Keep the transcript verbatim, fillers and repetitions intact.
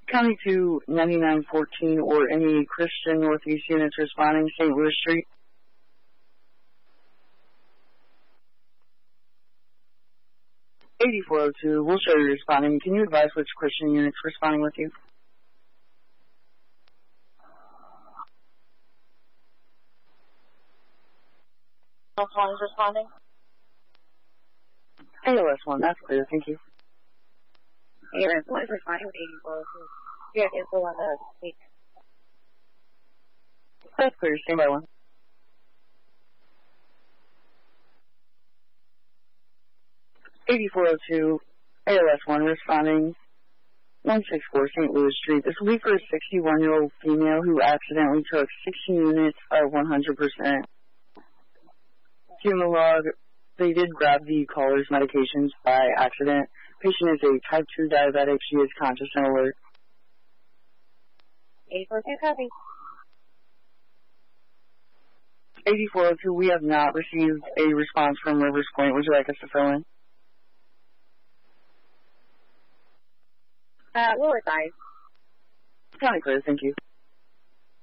County to ninety-nine fourteen or any Christian Northeast units responding, Saint Louis Street. eighty-four oh two, we'll show you responding. Can you advise which Christian units responding with you? A L S one is responding. A L S one, that's clear, thank you. A L S one is responding with eighty-four oh two. You have info on the week. That's clear, stand by one. eighty-four oh two, A L S one responding, one sixty-four Saint Louis Street. This will be for a sixty-one-year-old female who accidentally took sixteen units of one hundred percent. Human log, they did grab the caller's medications by accident. Patient is a type two diabetic. She is conscious and alert. eighty-four oh two, copy. eighty-four oh two, we have not received a response from Rivers Point. Would you like us to fill in? Uh, we'll advise. County clear, thank you.